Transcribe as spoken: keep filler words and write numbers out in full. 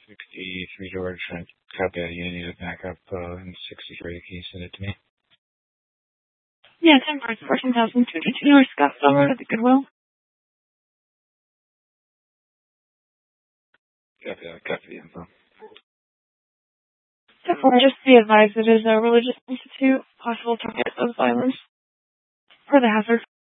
sixty-three George. I copy that. You need a backup uh, in sixty-three. Can you send it to me? Yeah, ten parts, fourteen thousand two hundred two North Scottsdale Road at the Goodwill. Copy that. Copy the info. Therefore, just be advised it is a religious institute, possible target of violence. Per the hazard.